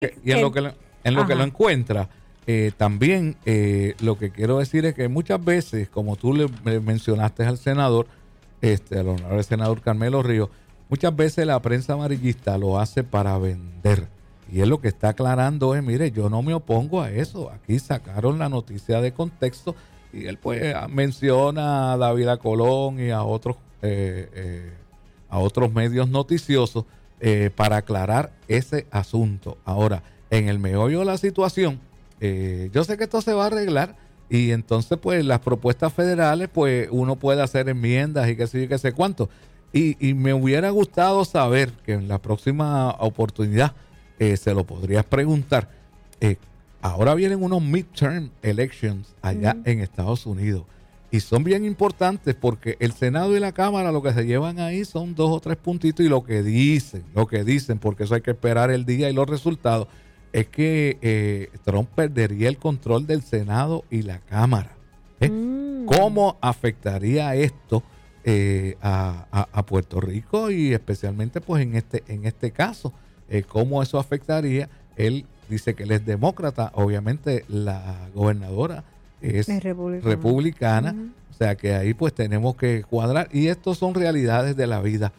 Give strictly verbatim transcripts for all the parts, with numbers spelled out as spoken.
Que- y en lo que lo, en lo, que lo encuentra, eh, también eh, lo que quiero decir es que muchas veces, como tú le, le mencionaste al senador, este, al honorable senador Carmelo Ríos, muchas veces la prensa amarillista lo hace para vender. Y él lo que está aclarando es, mire, yo no me opongo a eso. Aquí sacaron la noticia de contexto y él pues menciona a David Colón y a otros eh, eh, a otros medios noticiosos eh, para aclarar ese asunto. Ahora, en el meollo de la situación, eh, yo sé que esto se va a arreglar y entonces pues las propuestas federales pues uno puede hacer enmiendas y qué sé yo, qué sé cuánto. Y, y me hubiera gustado saber que en la próxima oportunidad eh, se lo podrías preguntar. Eh, ahora vienen unos midterm elections allá mm. en Estados Unidos y son bien importantes porque el Senado y la Cámara lo que se llevan ahí son dos o tres puntitos y lo que dicen, lo que dicen, porque eso hay que esperar el día y los resultados, es que eh, Trump perdería el control del Senado y la Cámara. ¿eh? Mm. ¿Cómo afectaría esto eh, a, a, a Puerto Rico y especialmente pues en este, en este caso? Eh, ¿Cómo eso afectaría? Él dice que él es demócrata, obviamente la gobernadora es, es republicana, republicana uh-huh. O sea que ahí pues tenemos que cuadrar y estos son realidades de la vida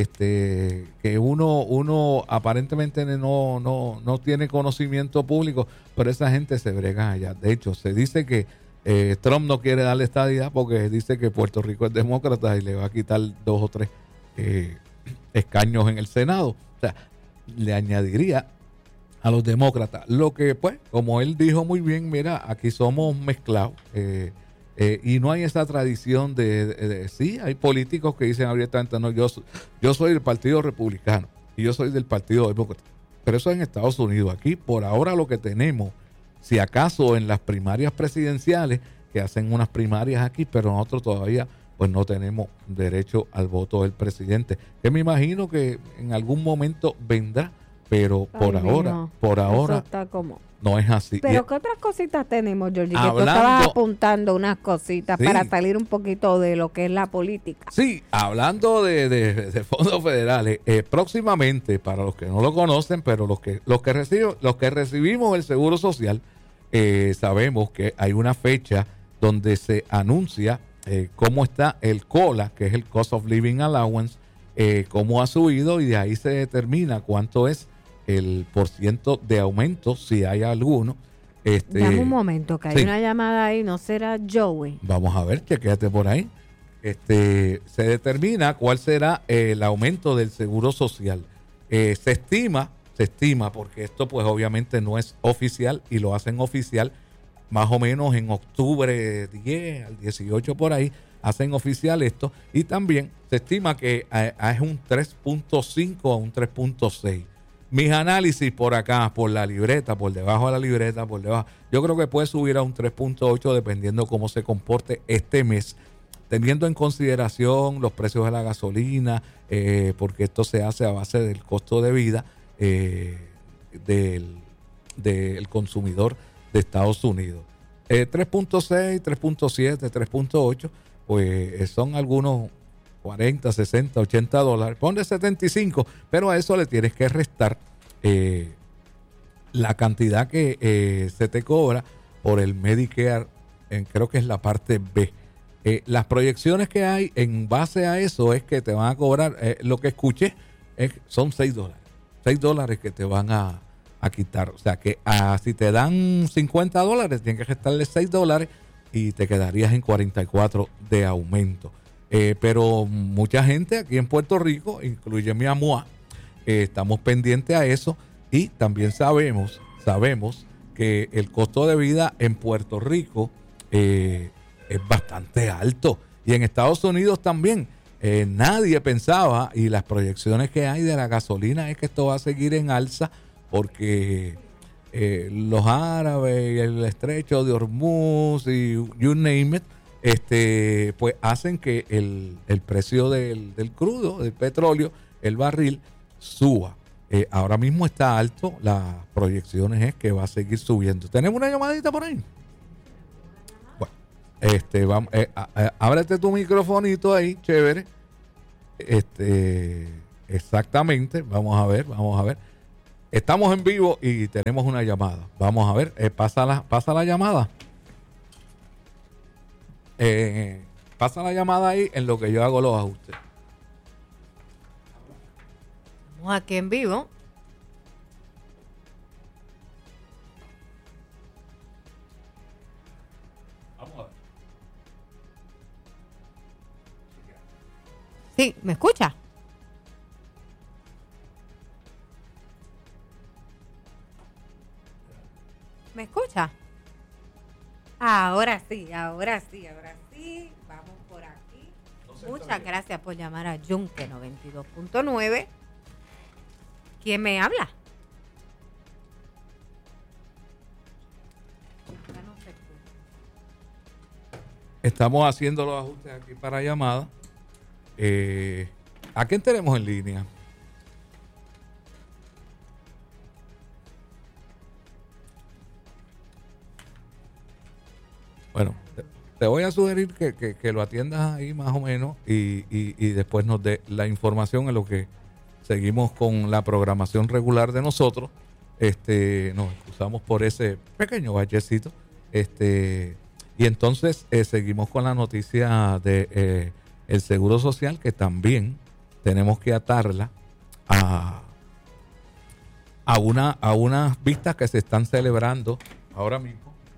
este que uno uno aparentemente no no no tiene conocimiento público, pero esa gente se brega allá. De hecho, se dice que eh, Trump no quiere darle estadidad porque dice que Puerto Rico es demócrata y le va a quitar dos o tres eh, escaños en el Senado. O sea, le añadiría a los demócratas. Lo que, pues, como él dijo muy bien, mira, aquí somos mezclados eh, eh, y no hay esa tradición de, de, de, sí, hay políticos que dicen abiertamente, no, yo, yo soy del Partido Republicano y yo soy del Partido Demócrata. Pero eso es en Estados Unidos. Aquí, por ahora, lo que tenemos, si acaso en las primarias presidenciales, que hacen unas primarias aquí, pero nosotros todavía pues no tenemos derecho al voto del presidente, que me imagino que en algún momento vendrá, pero por Ay, ahora, no. por ahora está como... no es así. Pero y, ¿qué otras cositas tenemos, Georgie? Que tú estabas apuntando unas cositas sí, para salir un poquito de lo que es la política. Sí, hablando de, de, de fondos federales, eh, próximamente, para los que no lo conocen, pero los que los que reciben, los que recibimos el Seguro Social, eh, sabemos que hay una fecha donde se anuncia Eh, cómo está el COLA, que es el Cost of Living Allowance, eh, cómo ha subido y de ahí se determina cuánto es el porciento de aumento, si hay alguno. Este, Dame un momento, que hay sí. una llamada ahí, ¿no será Joey? Vamos a ver, chequéate por ahí. Este, se determina cuál será eh, el aumento del Seguro Social. Eh, se estima, se estima, porque esto pues obviamente no es oficial y lo hacen oficial más o menos en octubre diez al dieciocho por ahí, hacen oficial esto, y también se estima que es un tres punto cinco a un tres punto seis. Mis análisis por acá, por la libreta, por debajo de la libreta, por debajo, yo creo que puede subir a un tres punto ocho dependiendo cómo se comporte este mes, teniendo en consideración los precios de la gasolina, eh, porque esto se hace a base del costo de vida eh, del, del consumidor de Estados Unidos. Eh, tres punto seis, tres punto siete, tres punto ocho, pues son algunos cuarenta, sesenta, ochenta dólares. Ponle setenta y cinco, pero a eso le tienes que restar eh, la cantidad que eh, se te cobra por el Medicare, en, creo que es la parte B. Eh, las proyecciones que hay en base a eso es que te van a cobrar, eh, lo que escuché, es, son seis dólares. seis dólares que te van a a quitar, o sea que ah, si te dan cincuenta dólares, tienes que restarle seis dólares y te quedarías en cuarenta y cuatro de aumento. Eh, pero mucha gente aquí en Puerto Rico, incluye mi amua, eh, estamos pendientes a eso y también sabemos, sabemos que el costo de vida en Puerto Rico eh, es bastante alto y en Estados Unidos también. Eh, nadie pensaba, y las proyecciones que hay de la gasolina es que esto va a seguir en alza porque eh, los árabes y el estrecho de Hormuz y you name it, este, pues hacen que el, el precio del, del crudo, del petróleo, el barril, suba. Eh, ahora mismo está alto, las proyecciones es que va a seguir subiendo. ¿Tenemos una llamadita por ahí? Bueno, este, vamos, eh, a, a, ábrete tu microfonito ahí, chévere. Este, exactamente, vamos a ver, vamos a ver. Estamos en vivo y tenemos una llamada. Vamos a ver, eh, pasa, la, pasa la llamada. Eh, pasa la llamada ahí en lo que yo hago los ajustes. Estamos aquí en vivo. Vamos a ver. Sí, ¿me escucha? ¿Me escucha? Ahora sí, ahora sí, ahora sí. Vamos por aquí. No Muchas gracias por llamar a Yunque noventa y dos punto nueve. ¿Quién me habla? Estamos haciendo los ajustes aquí para llamada. Eh, ¿A quién tenemos en línea? Bueno, te, te voy a sugerir que, que, que lo atiendas ahí más o menos y, y, y después nos dé la información en lo que seguimos con la programación regular de nosotros. Este, nos excusamos por ese pequeño vallecito. Este, y entonces eh, seguimos con la noticia de eh, el Seguro Social, que también tenemos que atarla a, a, una, a unas vistas que se están celebrando ahora mismo.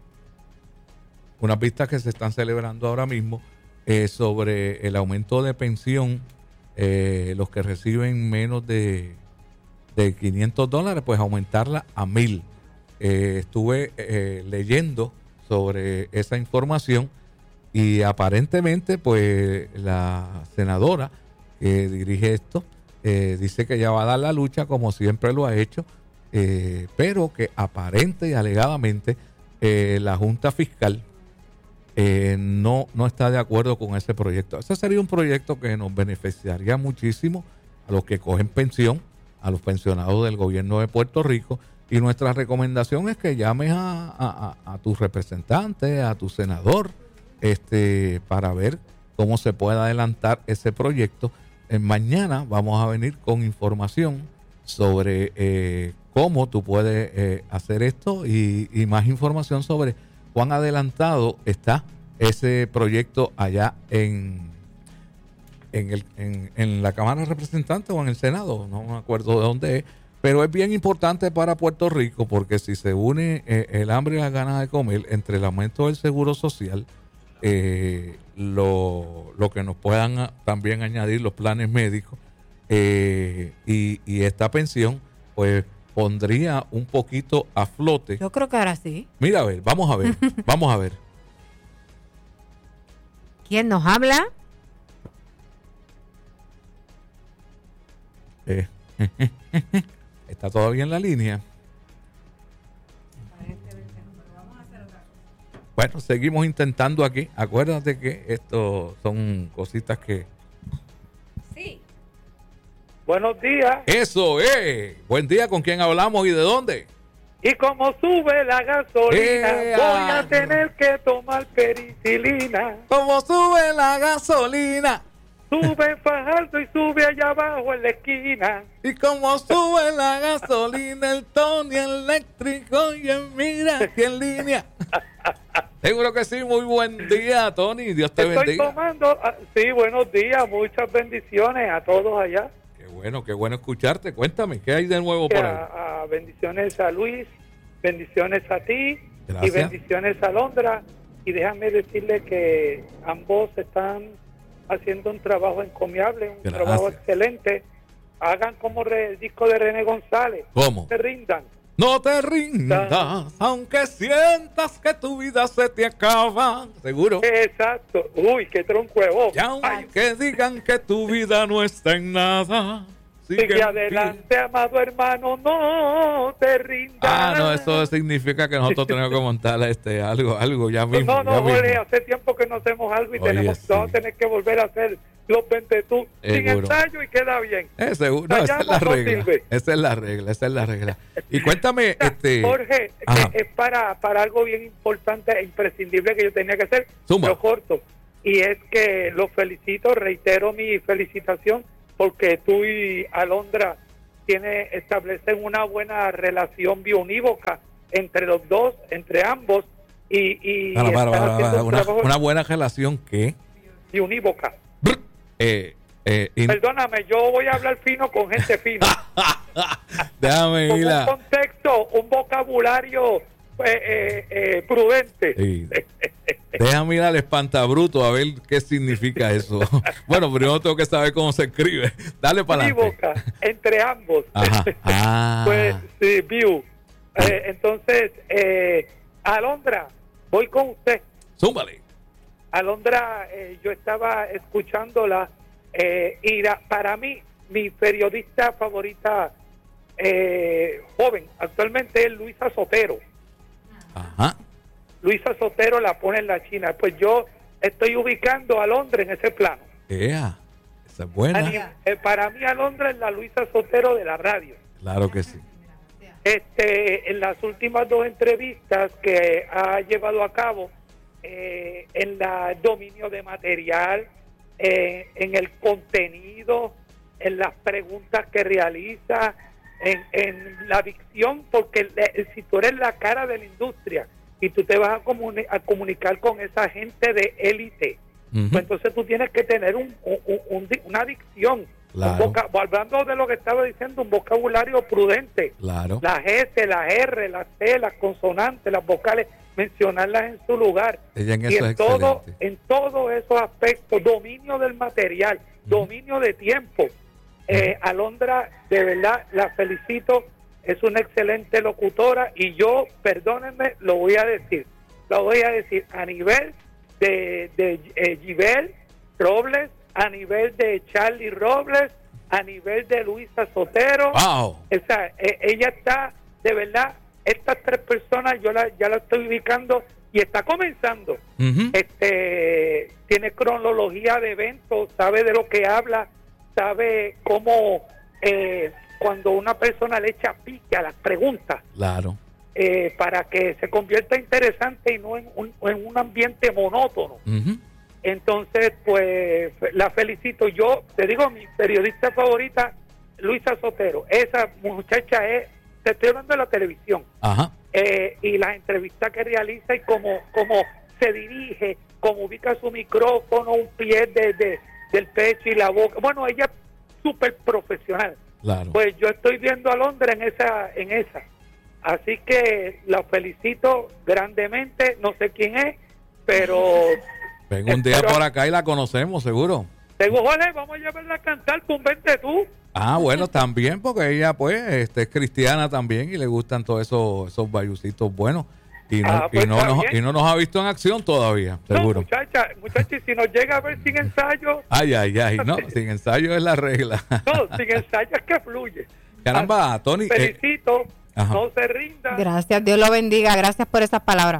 Unas vistas que se están celebrando ahora mismo eh, sobre el aumento de pensión, eh, los que reciben menos de, de quinientos dólares, pues aumentarla a mil. Eh, estuve eh, leyendo sobre esa información y aparentemente pues la senadora que dirige esto eh, dice que ya va a dar la lucha como siempre lo ha hecho, eh, pero que aparente y alegadamente eh, la Junta Fiscal Eh, no, no está de acuerdo con ese proyecto. Ese sería un proyecto que nos beneficiaría muchísimo a los que cogen pensión, a los pensionados del gobierno de Puerto Rico, y nuestra recomendación es que llames a, a, a tu representante, a tu senador, este, para ver cómo se puede adelantar ese proyecto. Eh, mañana vamos a venir con información sobre eh, cómo tú puedes eh, hacer esto y, y más información sobre cuán adelantado está ese proyecto allá en, en, el, en, en la Cámara de Representantes o en el Senado, no me acuerdo de dónde es, pero es bien importante para Puerto Rico porque si se une eh, el hambre y las ganas de comer entre el aumento del seguro social, eh, lo, lo que nos puedan a, también añadir los planes médicos eh, y, y esta pensión, pues pondría un poquito a flote. Yo creo que ahora sí. Mira, a ver, vamos a ver, vamos a ver. ¿Quién nos habla? Eh, está todavía en la línea. Bueno, seguimos intentando aquí. Acuérdate que esto son cositas que... Sí. Buenos días. Eso, eh. Buen día, ¿con quién hablamos y de dónde? Y como sube la gasolina, Eh, voy ah, a tener que tomar pericilina. ¿Cómo sube la gasolina? Sube en Fajardo y sube allá abajo en la esquina. Y como sube la gasolina, el Tony eléctrico y el mira aquí en línea. Seguro que sí, muy buen día, Tony. Dios te Estoy bendiga. tomando, ah, sí, buenos días, muchas bendiciones a todos allá. Qué bueno, qué bueno escucharte. Cuéntame, ¿qué hay de nuevo por ahí? A, a bendiciones a Luis, bendiciones a ti. Gracias. Y bendiciones a Londra. Y déjame decirle que ambos están haciendo un trabajo encomiable, un Gracias. trabajo excelente. Hagan como re, el disco de René González. ¿Cómo? No se rindan. No te rindas, aunque sientas que tu vida se te acaba. Seguro. Exacto. Uy, qué tronco de voz. Y aunque digan que tu vida no está en nada, sigue, sigue adelante, amado hermano, no te rindas. Ah, no, eso significa que nosotros tenemos que montar este, algo, algo ya mismo. No, no, ya Jorge, mismo. hace tiempo que no hacemos algo y Oye, tenemos sí. vamos a tener que volver a hacer los Ventetú sin Seguro. ensayo y queda bien. Eh, seguro. No, esa es la Fallamos, no regla. sirve. Esa es la regla, esa es la regla. Y cuéntame, este. Jorge, Ajá. que es para, para algo bien importante e imprescindible que yo tenía que hacer, Zumba. lo corto. Y es que los felicito, reitero mi felicitación, porque tú y Alondra tiene establecen una buena relación biunívoca entre los dos, entre ambos, y, y para, para, están para, haciendo para, un una, trabajo una buena relación que biunívoca. eh, eh, in... Perdóname, yo voy a hablar fino con gente fina. Déjame con ir un a... contexto, un vocabulario eh, eh, eh, prudente. Sí. Déjame ir al espantabruto a ver qué significa eso. Bueno, primero tengo que saber cómo se escribe. Dale para adelante. Entre ambos. Ajá. Ah. Pues sí, view. Eh, entonces, eh, Alondra, voy con usted. Zúmbale. Alondra, eh, yo estaba escuchándola eh, y la, para mí, mi periodista favorita eh, joven actualmente es Luisa Sotero. Ajá. Luisa Sotero la pone en la China. Pues yo estoy ubicando a Alondra en ese plano. Yeah. Esa es buena. Eh, para mí Alondra es la Luisa Sotero de la radio. Claro que sí. Este, en las últimas dos entrevistas que ha llevado a cabo eh, en el dominio de material, eh, en el contenido, en las preguntas que realiza, en, en la dicción, porque le, si tú eres la cara de la industria y tú te vas a, comuni a comunicar con esa gente de élite, uh-huh. pues entonces tú tienes que tener un, un, un, una dicción. Claro. Hablando de lo que estaba diciendo, un vocabulario prudente. Claro. Las S, las R, las T, las consonantes, las vocales, mencionarlas en su lugar. Ella en y eso en es todo, excelente. en todos esos aspectos, dominio del material, uh-huh. dominio de tiempo. Uh-huh. Eh, Alondra, de verdad, la felicito, es una excelente locutora y yo, perdónenme, lo voy a decir, lo voy a decir a nivel de, de eh, Gibel Robles, a nivel de Charlie Robles, a nivel de Luisa Sotero. Wow. O sea, eh, ella está, de verdad, estas tres personas yo la, ya la estoy ubicando y está comenzando. Uh-huh. Este, tiene cronología de eventos, sabe de lo que habla, sabe cómo eh, cuando una persona le echa pique a las preguntas. Claro. Eh, para que se convierta interesante y no en un, en un ambiente monótono. Uh-huh. Entonces, pues, la felicito. Yo, te digo, mi periodista favorita, Luisa Sotero. Esa muchacha es, te estoy hablando de la televisión. Ajá. Eh, y las entrevistas que realiza y cómo, cómo se dirige, cómo ubica su micrófono, un pie de, de, del pecho y la boca. Bueno, ella es súper profesional. Claro. Pues yo estoy viendo a Londra en esa, en esa. Así que la felicito grandemente. No sé quién es, pero... Vengo un día por acá y la conocemos, seguro. Tengo, Jorge, vamos a llevarla a cantar, pues vente tú. Ah, bueno, también, porque ella, pues, este, es cristiana también y le gustan todos esos, esos bayucitos buenos. Y no, ah, pues y, no nos, y no nos ha visto en acción todavía, seguro. No, muchacha, muchacha, si nos llega a ver sin ensayo... Ay, ay, ay, no, sin ensayo es la regla. No, sin ensayo es que fluye. Caramba, ah, Tony. Felicito, eh, no se rinda. Gracias, Dios lo bendiga, gracias por esas palabras.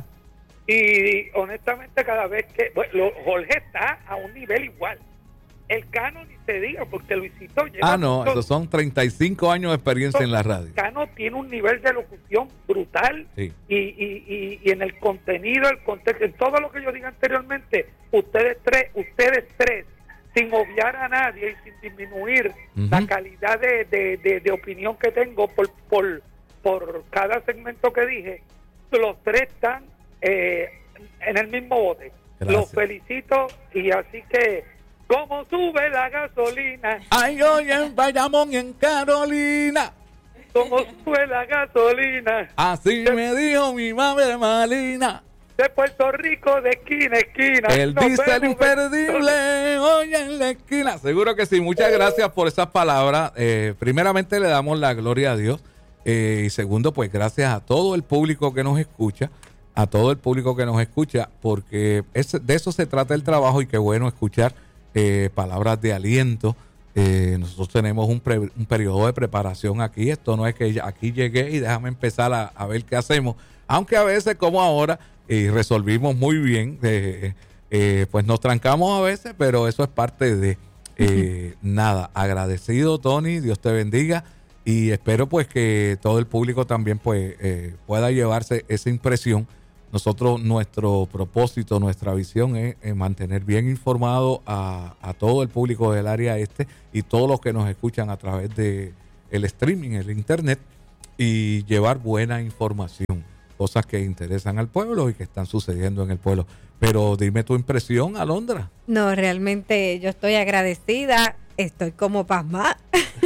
Y honestamente cada vez que... Bueno, Jorge está a un nivel igual. El Cano ni se diga, porque Luisito lleva... Ah, no, esos son treinta y cinco años de experiencia en la radio. Cano tiene un nivel de locución brutal. Sí. Y, y, y, y en el contenido, el contexto, en todo lo que yo diga anteriormente, ustedes tres, ustedes tres, sin obviar a nadie y sin disminuir uh-huh. la calidad de, de, de, de opinión que tengo por, por, por cada segmento que dije, los tres están eh, en el mismo bote. Gracias. Los felicito y así que como sube la gasolina. Ay, oye, en Bayamón y en Carolina. Como sube la gasolina. Así de, me dijo mi madre Malina. De Puerto Rico de esquina a esquina. El diésel imperdible, oye en la esquina. Seguro que sí. Muchas gracias por esas palabras. Eh, primeramente le damos la gloria a Dios. Eh, y segundo, pues gracias a todo el público que nos escucha. A todo el público que nos escucha. Porque es, de eso se trata el trabajo y qué bueno escuchar eh, palabras de aliento. Eh, nosotros tenemos un, pre, un periodo de preparación aquí. Esto no es que aquí llegué y déjame empezar a, a ver qué hacemos. Aunque a veces, como ahora, eh, resolvimos muy bien. Eh, eh, pues nos trancamos a veces, pero eso es parte de eh, uh-huh. nada. Agradecido, Tony. Dios te bendiga. Y espero pues que todo el público también pues eh, pueda llevarse esa impresión. Nosotros, nuestro propósito, nuestra visión es, es mantener bien informado a, a todo el público del área este y todos los que nos escuchan a través de el streaming, el internet, y llevar buena información, cosas que interesan al pueblo y que están sucediendo en el pueblo. Pero dime tu impresión, Alondra. No, realmente yo estoy agradecida, estoy como pasmada.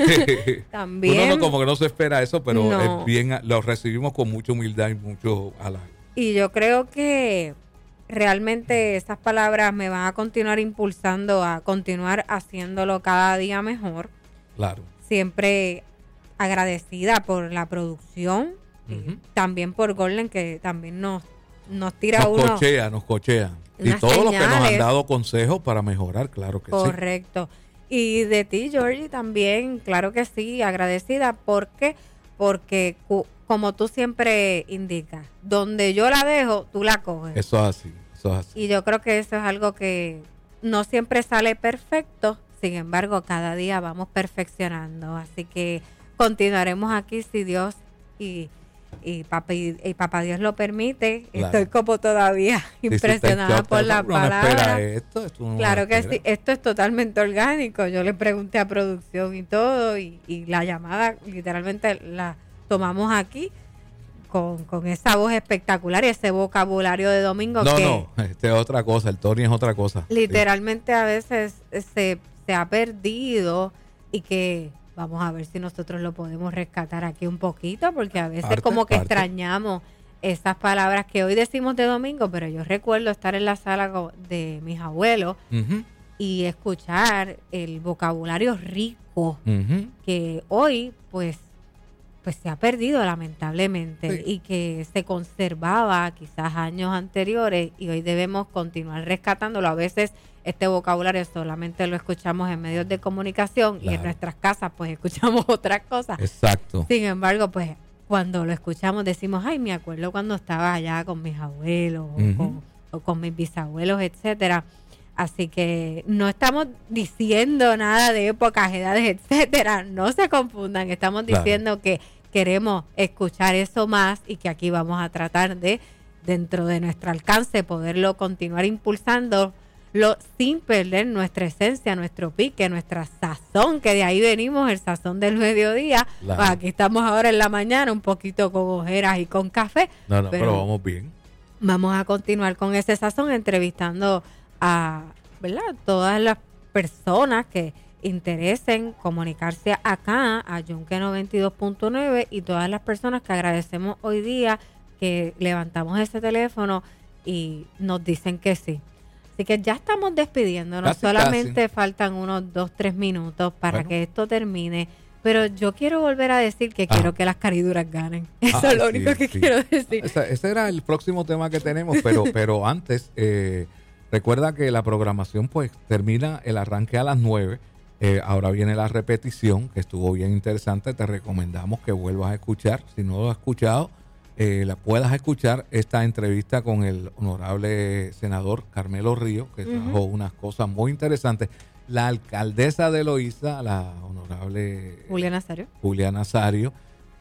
También. Uno no, como que no se espera eso, pero no. es bien, lo recibimos con mucha humildad y mucho halago. Y yo creo que realmente esas palabras me van a continuar impulsando a continuar haciéndolo cada día mejor. Claro. Siempre agradecida por la producción, Uh-huh. y también por Golden, que también nos, nos tira nos uno. Nos cochea, nos cochea. Y todos los que nos han dado consejos para mejorar, claro que correcto. sí. Correcto. Y de ti, Georgie, también, claro que sí, agradecida. ¿Por qué? Porque, como tú siempre indicas, donde yo la dejo, tú la coges. Eso es así, eso es así. Y yo creo que eso es algo que no siempre sale perfecto, sin embargo, cada día vamos perfeccionando. Así que continuaremos aquí si Dios y, y, papá, y, y papá Dios lo permite. Claro. Estoy como todavía sí, impresionada si por la palabra. Esto, esto no claro que sí, esto es totalmente orgánico. Yo le pregunté a producción y todo, y, y la llamada literalmente la tomamos aquí. Con, con esa voz espectacular y ese vocabulario de domingo. No, que no, este es otra cosa, el Tony es otra cosa. Literalmente sí. A veces se, se ha perdido y que vamos a ver si nosotros lo podemos rescatar aquí un poquito, porque a veces parte, como que parte. extrañamos esas palabras que hoy decimos de domingo, pero yo recuerdo estar en la sala de mis abuelos uh-huh. y escuchar el vocabulario rico uh-huh. que hoy pues pues se ha perdido lamentablemente sí. y que se conservaba quizás años anteriores y hoy debemos continuar rescatándolo. A veces este vocabulario solamente lo escuchamos en medios de comunicación claro. y en nuestras casas pues escuchamos otras cosas. Exacto. Sin embargo, pues cuando lo escuchamos decimos, ay, me acuerdo cuando estaba allá con mis abuelos uh-huh. o, con, o con mis bisabuelos, etcétera. Así que no estamos diciendo nada de épocas, edades, etcétera. No se confundan. Estamos diciendo claro. que queremos escuchar eso más y que aquí vamos a tratar de, dentro de nuestro alcance, poderlo continuar impulsando lo, sin perder nuestra esencia, nuestro pique, nuestra sazón, que de ahí venimos, el sazón del mediodía. Claro. Pues aquí estamos ahora en la mañana, un poquito con ojeras y con café. No, no, pero, pero vamos bien. Vamos a continuar con ese sazón entrevistando a, ¿verdad?, todas las personas que interesen comunicarse acá a Yunque noventa y dos punto nueve y todas las personas que agradecemos hoy día que levantamos ese teléfono y nos dicen que sí. Así que ya estamos despidiéndonos, casi, solamente casi. Faltan unos dos, tres minutos para bueno. que esto termine. Pero yo quiero volver a decir que ah. quiero que las cariduras ganen. Eso ah, es lo sí, único que sí. quiero decir. Esa, ese era el próximo tema que tenemos, pero, pero antes... Eh, recuerda que la programación pues termina el arranque a las nueve. Eh, ahora viene la repetición, que estuvo bien interesante. Te recomendamos que vuelvas a escuchar. Si no lo has escuchado, eh, la puedas escuchar esta entrevista con el honorable senador Carmelo Ríos, que uh-huh. trajo unas cosas muy interesantes. La alcaldesa de Loíza, la honorable Julia Nazario. Julia Nazario.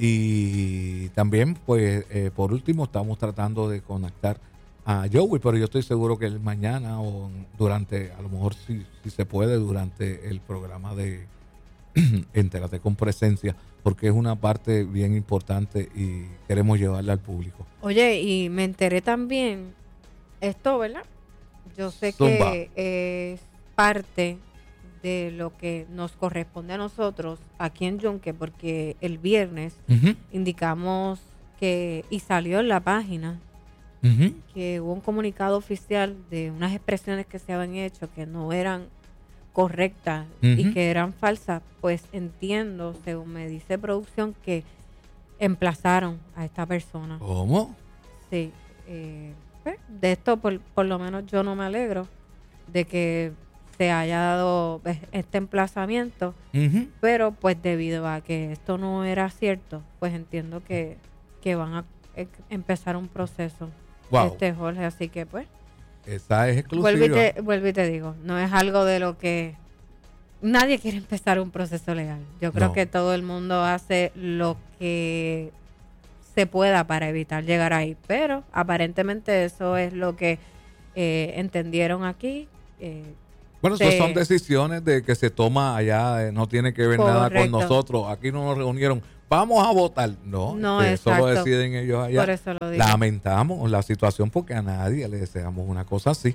Y también, pues, eh, por último, estamos tratando de conectar a Joey, pero yo estoy seguro que él mañana o durante, a lo mejor si, si se puede, durante el programa de Entérate con Presencia, porque es una parte bien importante y queremos llevarla al público. Oye, y me enteré también, esto, ¿verdad? Yo sé Zumba. que es parte de lo que nos corresponde a nosotros aquí en Yunque, porque el viernes uh-huh. indicamos que, y salió en la página, Uh-huh. que hubo un comunicado oficial de unas expresiones que se habían hecho que no eran correctas uh-huh. y que eran falsas. Pues entiendo, según me dice producción, que emplazaron a esta persona. ¿Cómo? Sí. Eh, pues, de esto por, por lo menos yo no me alegro de que se haya dado este emplazamiento, uh-huh. pero pues debido a que esto no era cierto, pues entiendo que, que van a empezar un proceso. Wow. Este Jorge, así que pues esa es exclusiva. Vuelvo y, te, vuelvo y te digo, no es algo de lo que nadie quiere empezar un proceso legal. Yo creo no. que todo el mundo hace lo que se pueda para evitar llegar ahí, pero aparentemente eso es lo que eh, entendieron aquí, eh, Bueno, sí. esas son decisiones de que se toma allá, eh, no tiene que ver Correcto. nada con nosotros. Aquí no nos reunieron, vamos a votar. No, no eh, eso lo exacto. deciden ellos allá. Por eso lo digo. Lamentamos la situación porque a nadie le deseamos una cosa así.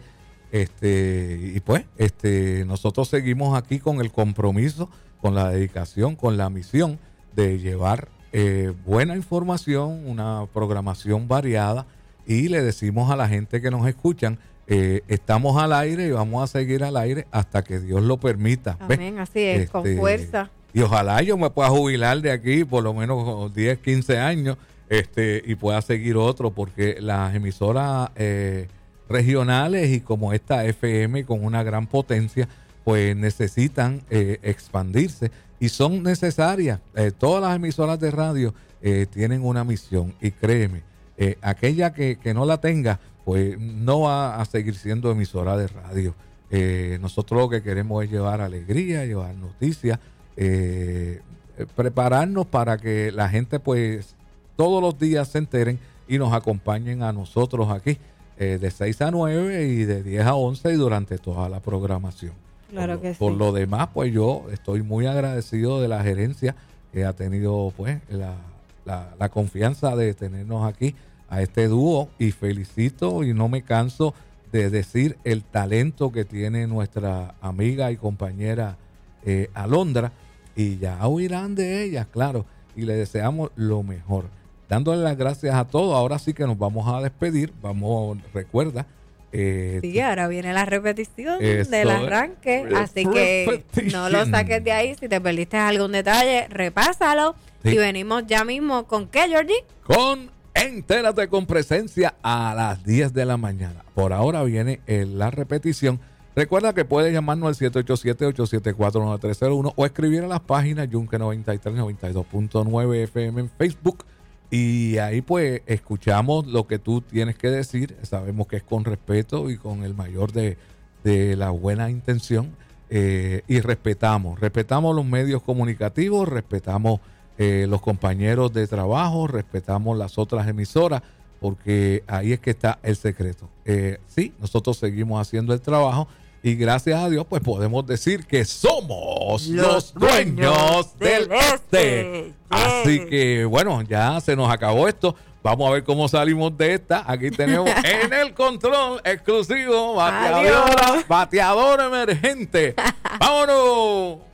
Este, y pues, este, nosotros seguimos aquí con el compromiso, con la dedicación, con la misión de llevar eh, buena información, una programación variada, y le decimos a la gente que nos escuchan, eh, estamos al aire y vamos a seguir al aire hasta que Dios lo permita. Amén, así es, este, con fuerza. Y ojalá yo me pueda jubilar de aquí por lo menos diez, quince años, este, y pueda seguir otro, porque las emisoras eh, regionales y como esta F M con una gran potencia, pues necesitan eh, expandirse y son necesarias. Eh, todas las emisoras de radio eh, tienen una misión, y créeme, eh, aquella que, que no la tenga, pues no va a seguir siendo emisora de radio. Eh, nosotros lo que queremos es llevar alegría, llevar noticias, eh, prepararnos para que la gente pues todos los días se enteren y nos acompañen a nosotros aquí eh, de seis a nueve y de diez a once y durante toda la programación. Claro por, que sí. Por lo demás, pues yo estoy muy agradecido de la gerencia que ha tenido pues la, la, la confianza de tenernos aquí a este dúo, y felicito y no me canso de decir el talento que tiene nuestra amiga y compañera eh, Alondra, y ya oirán de ella, claro, y le deseamos lo mejor, dándole las gracias a todos. Ahora sí que nos vamos a despedir, vamos, recuerda. Eh, sí, ahora viene la repetición Eso del arranque, es. así que Repetition. no lo saques de ahí. Si te perdiste algún detalle, repásalo. Sí. Y venimos ya mismo con ¿qué, Georgie? Con Entérate con Presencia a las diez de la mañana. Por ahora viene eh, la repetición. Recuerda que puedes llamarnos al siete ocho siete, ocho siete cuatro, nueve tres cero uno o escribir a las páginas Yunque noventa y tres, noventa y dos punto nueve F M en Facebook. Y ahí pues escuchamos lo que tú tienes que decir. Sabemos que es con respeto y con el mayor de, de la buena intención. Eh, y respetamos, respetamos los medios comunicativos, respetamos eh, los compañeros de trabajo, respetamos las otras emisoras, porque ahí es que está el secreto. Eh, sí, nosotros seguimos haciendo el trabajo y gracias a Dios pues podemos decir que somos los, los dueños del este. este. Así que bueno, ya se nos acabó esto. Vamos a ver cómo salimos de esta. Aquí tenemos en el control exclusivo bateadora, bateador emergente. ¡Vámonos!